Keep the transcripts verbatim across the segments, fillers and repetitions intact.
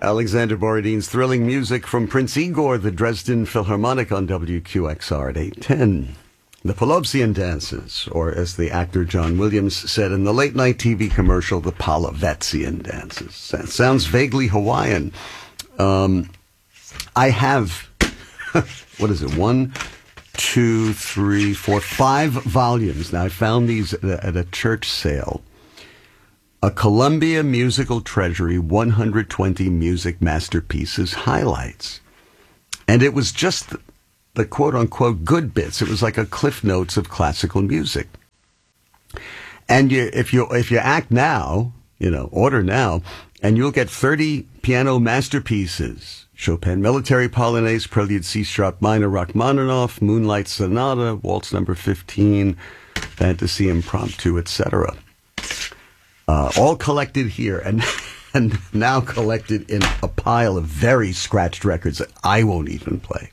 Alexander Borodine's thrilling music from Prince Igor, the Dresden Philharmonic on W Q X R at eight ten. The Polovtsian dances, or as the actor John Williams said in the late-night T V commercial, the Polovetsian dances. That sounds vaguely Hawaiian. Um, I have, what is it, one, two, three, four, five volumes. Now, I found these at a, at a church sale. A Columbia Musical Treasury one hundred twenty Music Masterpieces highlights. And it was just the, the quote-unquote good bits. It was like a Cliff Notes of classical music. And you, if you if you act now, you know, order now, and you'll get thirty piano masterpieces. Chopin Military Polonaise, Prelude C-sharp minor, Rachmaninoff, Moonlight Sonata, Waltz number fifteen, Fantasy Impromptu, et cetera. Uh, all collected here, and and now collected in a pile of very scratched records that I won't even play.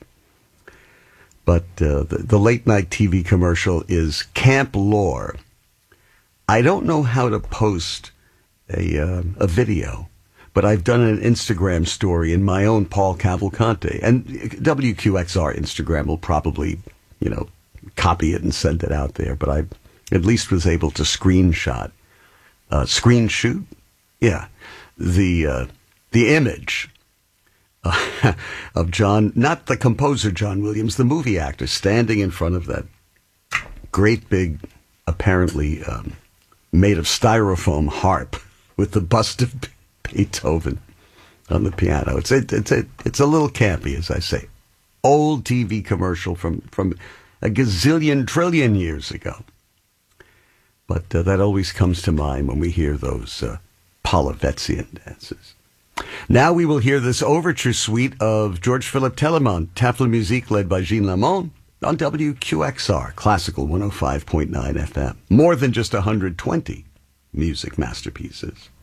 But uh, the, the late-night T V commercial is Camp Lore. I don't know how to post a uh, a video, but I've done an Instagram story in my own Paul Cavalcante, and W Q X R Instagram will probably, you know, copy it and send it out there. But I at least was able to screenshot. Uh, screen shoot, yeah, the uh, the image uh, of John, not the composer John Williams, the movie actor, standing in front of that great big, apparently um, made of styrofoam harp with the bust of Beethoven on the piano. It's a, it's a, it's a little campy, as I say. Old T V commercial from from a gazillion trillion years ago. But uh, that always comes to mind when we hear those uh, Polovetsian dances. Now we will hear this overture suite of George Philipp Telemann, Tafel Musik, led by Gene Lamont, on W Q X R, Classical one oh five point nine F M. More than just one hundred twenty music masterpieces.